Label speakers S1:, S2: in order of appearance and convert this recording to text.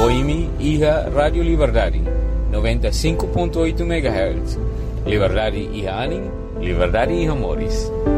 S1: Apoie-me e a Rádio Liberdade, 95.8 MHz. Liberdade e Anin, Liberdade e Amores.